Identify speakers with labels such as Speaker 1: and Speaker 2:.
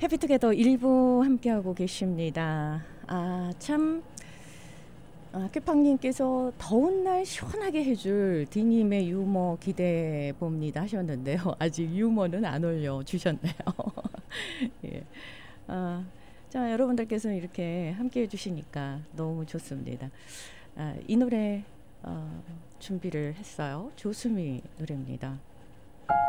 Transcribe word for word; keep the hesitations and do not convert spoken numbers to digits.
Speaker 1: 해피투게더 일부 함께하고 계십니다. 아, 참 아, 꾀팡님께서 더운 날 시원하게 해줄 디님의 유머 기대해 봅니다 하셨는데요. 아직 유머는 안 올려주셨네요. 예. 아, 자, 여러분들께서 이렇게 함께해 주시니까 너무 좋습니다. 아, 이 노래 어, 준비를 했어요. 조수미 노래입니다.